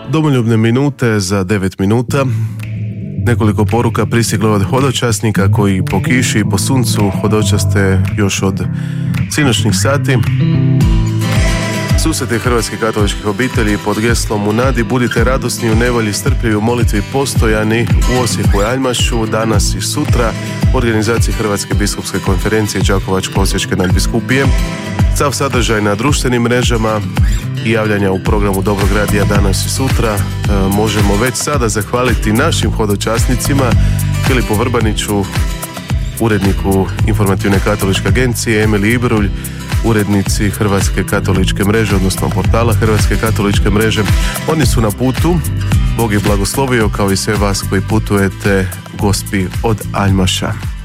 Domoljubne minute za 9 minuta. Nekoliko poruka pristiglo od hodočasnika koji po kiši i po suncu hodočaste još od sinoćnih sati. Susreti hrvatskih katoličkih obitelji pod geslom u nadi budite radosni, u nevolji, strpljivi, u molitvi, postojani u Osijeku i Aljmašu danas i sutra u organizaciji Hrvatske biskupske konferencije Đakovačko-osječke nadbiskupije. Sav sadržaj na društvenim mrežama i javljanja u programu Dobrog radija danas i sutra možemo već sada zahvaliti našim hodočasnicima Filipu Vrbaniću, uredniku Informativne katoličke agencije, Emili Ibrulj, urednici Hrvatske katoličke mreže, odnosno portala Hrvatske katoličke mreže. Oni su na putu, Bog ih blagoslovio kao i sve vas koji putujete, Gospi od Aljmaša.